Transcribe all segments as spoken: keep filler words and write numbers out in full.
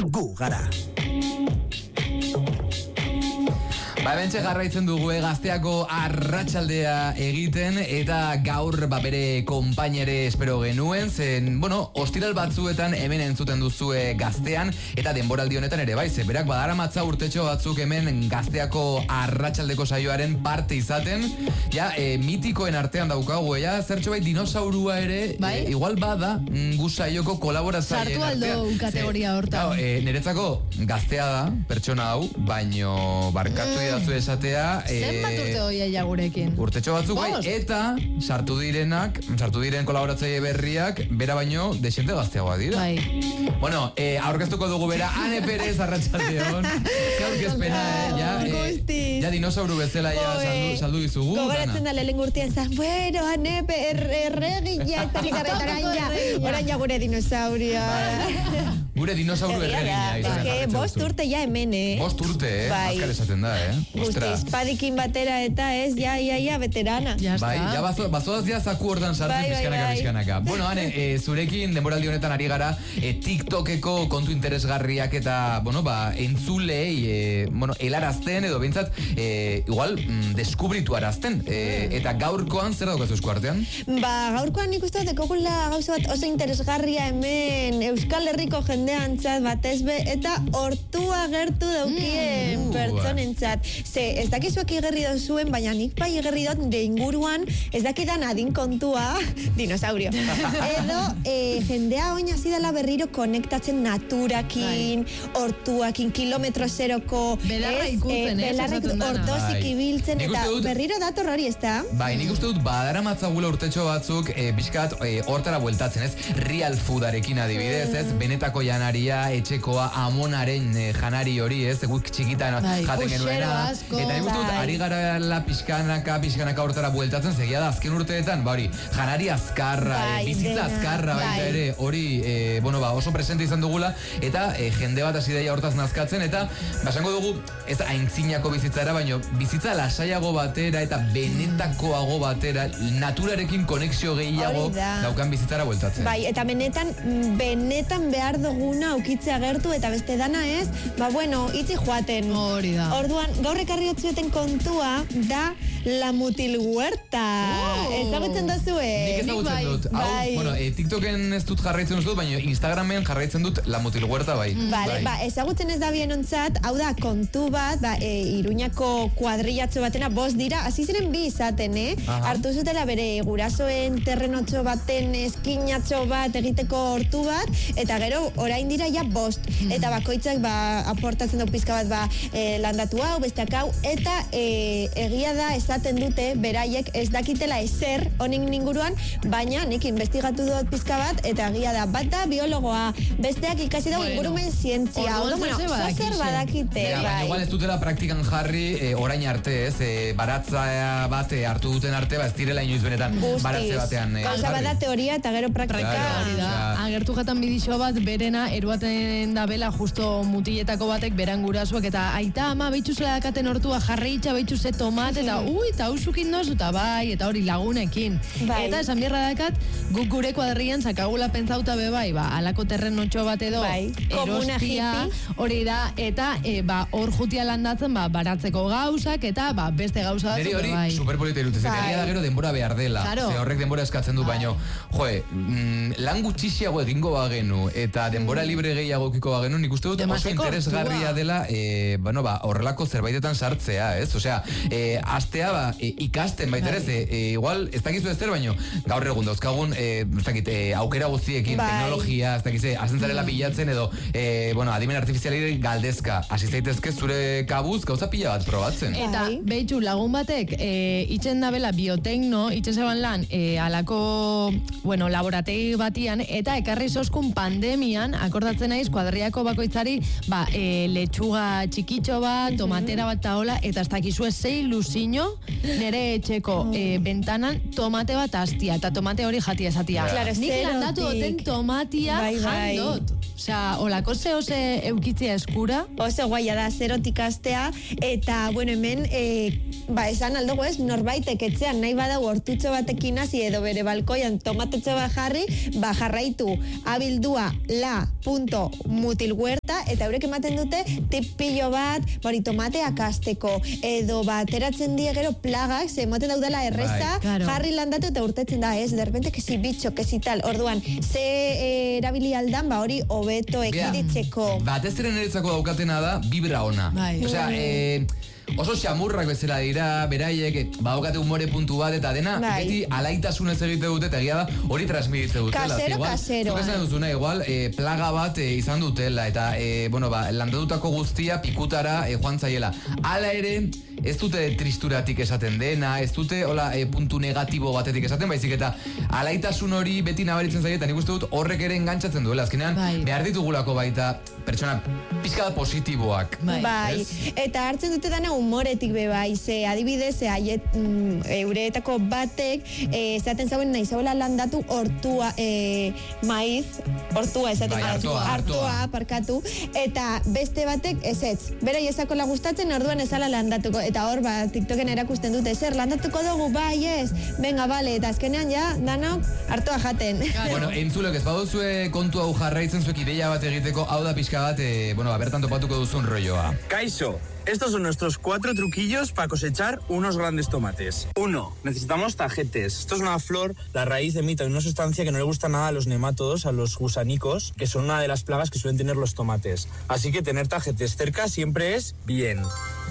gu gara. Ba, bentxe jarraitzen dugu Gazteako arratsaldea egiten eta gaur ba, bere konpainere espero genuen, zen, bueno, ostiral batzuetan hemen entzuten duzue Gaztean eta denboraldi honetan ere bai, ze berak badaramatza urtetxo batzuk hemen Gazteako arratsaldeko saioaren parte izaten, ja, e, mitikoen artean daukagu, ja, zertxo bai dinosaurua ere, bai? e, igual bada gu saioko kolaboratzaileen artean. Sartu aldo kategoria hortan. E, niretzako Gaztea da, pertsona hau, baino barkatu mm. idazu esatea. Zenbat urte hoia ja gurekin? Urtetxo batzuk bai, eta sartu direnak, sartu diren kolaboratzaile berriak, bera baino desente gazteagoa dira. Bai. Bueno, eh, aurkeztuko dugu bera, Ane Perez arratsaldeon. Ze aurkezpena, eh, ja, eh, ja dinosauru bezala ja saldu, saldu dizugu. Gogoratzen da lehen urtean zan, bueno, Ane erregin ja, ez dakit arretaran ja, orain ja gure dinosauria. Gure dinosauru erregina. Ez que bost urte ja hemen, eh? Bost urte, eh? Azkar esaten da, eh? Guztiz, padikin batera eta ez, ja, ja, ja, veterana. Bai, ja bazoaz ja zaku hortan sartzen pizkanaka, pizkanaka. Bueno, Ane, e, zurekin denboraldi honetan ari gara e, TikTokeko kontu interesgarriak eta, bueno, ba, entzulei, e, bueno, helarazten edo bintzat, e, igual, mm, deskubritu arazten. E, eta gaurkoan, zer daukazu esku artean? Ba, gaurkoan nik uste dekogula gauza bat oso interesgarria hemen Euskal Herriko jendeantzat batez be, eta hortua gertu daukien mm, pertsonentzat. Ze, ez dakizuak igerri dut zuen, baina nik bai igerri dut de inguruan, ez dakidan adin kontua, dinosaurio. Edo, e, jendea oin hasi dela berriro konektatzen naturakin, hortuakin, kilometro zeroko, belarra ikutzen, eh? Belarra hortozik ibiltzen, eta berriro dator hori, ez da? Bai, nik uste dut badara matzagula urtetxo batzuk, e, bizkat, e, hortara bueltatzen, ez? Real foodarekin adibidez, ez? Benetako janaria, etxekoa, amonaren e, janari hori, ez? Guk txikitan jaten genuena. Eta nik uste dut, ari gara la pixkanaka, pixkanaka hortara bueltatzen, segia da, azken urteetan, ba hori, janari azkarra, bai, e, bizitza azkarra, bai. Baita ere, hori, e, bueno, ba, oso presente izan dugula, eta e, jende bat hasi daia hortaz nazkatzen, eta, basango dugu, ez aintzinako bizitzara, baino, bizitza lasaiago batera, eta benetakoago batera, naturarekin konexio gehiago daukan bizitzara bueltatzen. Bai, eta benetan, benetan behar duguna ukitzea gertu, eta beste dana ez, ba, bueno, itzi joaten. Hori da. Orduan, gaur ekarri otzueten kontua da la mutil huerta. Oh. Ezagutzen duzue? Nik ezagutzen dut. Hau, bai. Bueno, e, TikToken ez dut jarraitzen dut, baina Instagramen jarraitzen dut la mutil huerta, bai. Mm. Vale, bai. Ba, ezagutzen ez da bien ontzat, hau da, kontu bat, ba, e, Iruñako kuadrillatxo batena, bost dira, hasi ziren bi izaten, eh? Aha. Hartu zutela bere gurasoen terrenotxo baten eskinatxo bat egiteko hortu bat, eta gero orain dira ja bost. Mm. Eta bakoitzak, ba, aportatzen du pizka bat, ba, e, landatu hau, besteak hau, eta e, egia da esaten dute beraiek ez dakitela ezer honen inguruan, baina nik investigatu dut pizka bat, eta egia da, bat da biologoa, besteak ikasi dago bueno, ingurumen zientzia, hau bueno, zozer badakite. Ja, bai. Igual ez dutela praktikan jarri e, orain arte, ez, e, baratza bat e, hartu duten arte, ba ez direla inoiz benetan Guztiz. Baratze batean e, Gauza bat da teoria eta gero praktika. Hori da, agertu jatan bidixo bat berena eruaten da bela justo mutiletako batek beran gurasuak eta aita ama behitxu zela dakaten hortua jarreitxa behitxu ze tomate eta ui, eta hausukin dozu eta bai, eta hori lagunekin. Bai. Eta esan bierra dakat, guk gure kuadrian sakagula pentsauta be bai, ba, alako terrenotxo bat edo, bai. Erostia, hori da, eta e, ba, hor jutia landatzen, ba, baratzeko gauzak, eta ba, beste gauza datzuk, bai. Neri hori superpolita irutez, bai. Eta da gero denbora behar dela, claro. Ze horrek denbora eskatzen du, bai. Baino, joe, mm, lan gutxixiago egingo bagenu, eta denbora libre gehiago kiko bagenu, nik uste dut oso interesgarria dela, e, bueno, ba, horrelako zerbaitetan sartzea, ez? Osea, e, astea, ba, e, ikasten baita ere, e, igual, ez dakizu ez zer, baino, gaur egun dauzkagun, e, ez dakit, e, aukera guztiekin, bai. Teknologia, ez dakize, azentzarela bilatzen edo, e, bueno, adimen artifiziali galdezka, hasi zaitezke zure kabuz, gauza pila bat probatzen. Eta, behitxu, lagun batek, e, itxen dabela biotekno, itxen zeban lan, e, alako, bueno, laborategi batian, eta ekarri zoskun pandemian, akordatzen naiz, kuadriako bakoitzari, ba, e, letxuga txikitxo bat, tomatera bat taola, eta ez dakizue zei ilusino, nere etxeko e, bentanan tomate bat astia, eta tomate hori jatia esatia. Claro, nik landatu duten tomatia bai, bai. Jandot. Osea, olako zehose eukitzia eskura. Oso guaia da, zerotik astea, eta, bueno, hemen, e, ba, esan aldugu ez, norbaitek etxean nahi badau hortutxo batekin hasi edo bere balkoian tomatetxo bat jarri, ba, jarraitu, abildua, la, la punto mutilhuerta, eta eurek ematen dute tip pillo bat, bori tomateak asteko, edo bateratzen die gero plagak, ze ematen daudela erreza, claro. jarri landatu eta urtetzen da, ez, de repente, que si bitxo, que si tal, orduan, ze eh, erabili aldan, ba hori hobeto ekiditzeko. Batez ere niretzako daukatena da, vibra ona. Bai. Osea, eh, oso xamurrak bezala dira, beraiek, badaukate umore puntu bat, eta dena, Bai. beti alaitasunez egite dute, eta egia da, hori transmititze dutela. Kasero, igual, kasero. Zuk esan duzuna, igual, eh, plaga bat eh, izan dutela, eta, eh, bueno, ba, landadutako guztia pikutara eh, joan zaiela. Hala ere, ez dute tristuratik esaten dena, ez dute, hola, eh, puntu negatibo batetik esaten, baizik, eta alaitasun hori beti nabaritzen zaie, eta nik uste dut horrek ere engantzatzen duela. Azkenean, Bai. behar ditugulako baita, pertsona pizka bat positiboak. Bai. Bai, Ez? eta hartzen dute dana humoretik be bai, ze adibidez, ze haiet, mm, euretako batek, eh, esaten zauen nahi zauela landatu hortua, eh, maiz, hortua esaten Bai, da, artoa, artoa, artoa. parkatu, eta beste batek ez ez, bera ezakola gustatzen, orduan ezala landatuko, eta hor, ba, TikToken erakusten dute, zer, landatuko dugu, bai, ez, venga, bale, eta azkenean ja, danok, artoa jaten. Bueno, entzulek ez baduzue kontu hau jarraitzen zuek ideia bat egiteko, hau da pixka bat, eh, bueno, ba, bertan topatuko duzun rolloa. Kaixo, estos son nuestros cuatro truquillos para cosechar unos grandes tomates. Uno, necesitamos tajetes. Esto es una flor, la raíz emite una sustancia que no le gusta nada a los nemátodos, a los gusanicos, que son una de las plagas que suelen tener los tomates. Así que tener tajetes cerca siempre es bien.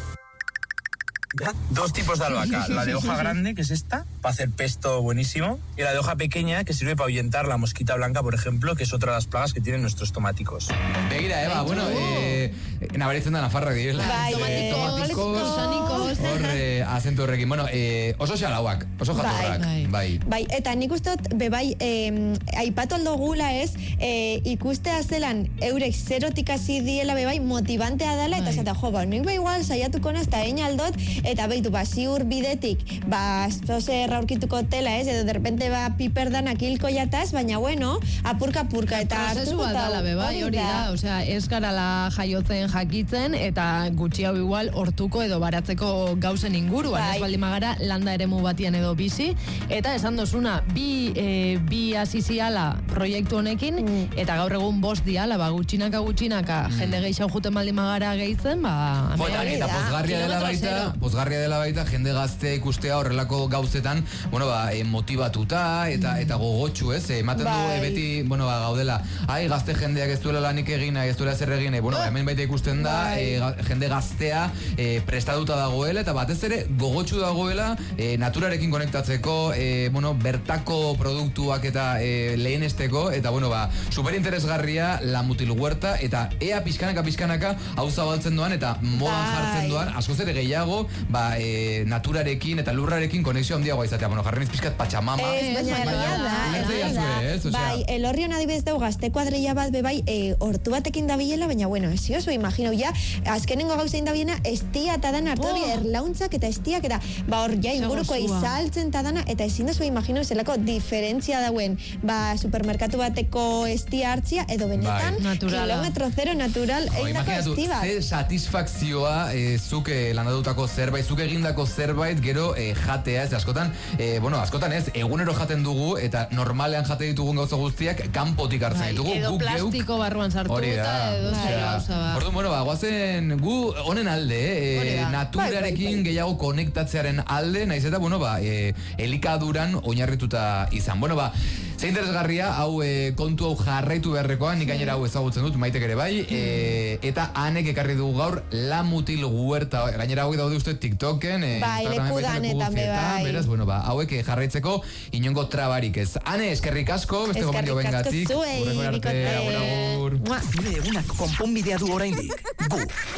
¿Ya? Dos tipos de albahaca, la de hoja grande, que es esta, para hacer pesto buenísimo, y la de hoja pequeña, que sirve para ahuyentar la mosquita blanca, por ejemplo, que es otra de las plagas que tienen nuestros tomáticos. Begira, Eba, bueno, eh, nabaritzen da nafarrak direla. Bai, Eh, tomatikos, gusanikos. Hor, eh, azentu horrekin. Bueno, eh, oso xalauak, oso jatorrak. Bai. Bai. Bai, eta nik uste dut, be bai, eh, aipatu aldo gula ez, eh, ikustea zelan eurek zerotik hasi diela be bai, motibantea dela, eta Bai. zata, jo, ba, nik ba igual saiatuko naz, eta egin aldot, eta behitu, ba, ziur bidetik, ba, zoze aurkituko tela ez, edo derrepente ba, piperdanak hilko jataz, baina bueno, apurka apurka, eta prozesu hartuko bat eta dala be bai, hori da, osea, ez garala jaiotzen jakitzen, eta gutxi hau igual hortuko edo baratzeko gauzen inguruan, Bai. ez baldin magara landa eremu batian edo bizi, eta esan dozuna, bi, e, bi asiziala proiektu honekin, Mm. eta gaur egun bost diala, ba, gutxinaka gutxinaka, jende gehiago juten baldin magara gehitzen, ba, Jo, eta, hori eta da, pozgarria dela kilometro baita, zero. pozgarria dela baita, jende gazte ikustea horrelako gauzetan, bueno, ba, eh, motivatuta eta eta gogotsu, ez? Eh, ematen du Bai. eh, beti, bueno, ba, gaudela, ai, gazte jendeak ez duela lanik egin, ez duela zer egin, eh, bueno, ba, hemen baita ikusten da, Bai. eh, ga- jende gaztea eh, prestatuta dagoela, eta batez ere gogotsu dagoela eh, naturarekin konektatzeko, eh, bueno, bertako produktuak eta eh, lehenesteko, eta bueno, ba, superinteresgarria la mutilhuerta, eta ea pizkanaka pizkanaka hau zabaltzen doan, eta modan Bai. jartzen doan, askoz ere gehiago, ba, e, naturarekin eta lurrarekin konexio handiagoa izatea. Bueno, jarri niz pizkat patxamama. Ez, baina baina egia da, ulertzen egia jazue, da. ez? Osea- Bai, elorrion adibidez dugu gazte kuadrilla bat bebai, e, hortu batekin dabilela, baina bueno, ez oso imagino, ja, azkenengo gauzein dabiena, estia eta dana hartu hori Oh. erlauntzak eta estiak, eta ba hor ja inguruko Ze gozua. izaltzen eta dana, eta ezin da zu imagino zelako diferentzia dauen, ba, supermerkatu bateko estia hartzia, edo benetan, Bai. Naturala. kilometro zero natural, Jo, egindako imaginatu, esti bat. ze satisfakzioa e, zuk e, landatutako zerbait, zuk egindako zerbait, gero e, jatea, ez askotan, e, bueno, askotan ez, egunero jaten dugu, eta normalean jate ditugun gauza guztiak, kanpotik hartzen Bai, ditugu. edo guk geuk- plastiko barruan sartu Hori da. eta edo zer Osea, gauza ba. Orduan, bueno, ba, guazen gu honen alde, eh, Hori e, da. naturarekin Bai, bai, bai. gehiago konektatzearen alde, naiz eta, bueno, ba, e, elikaduran oinarrituta izan. Bueno, ba, ze interesgarria, hau e, kontu hau jarraitu beharrekoa, nik gainera hau ezagutzen dut, maitek ere bai, e, eta anek ekarri dugu gaur La Mutil Huerta, gainera hauek daude uste TikToken, e, Bai, Instagramen, leku baita leku danetan be guztietan, bai. beraz, bueno, ba, hauek eh, jarraitzeko inongo trabarik ez. Ane, eskerrik asko, beste Eskerrik gomendio asko bengatik. zuei, Hurrengora arte, bikote. agur, agur. Mua. Zure egunak konponbidea du oraindik. Gu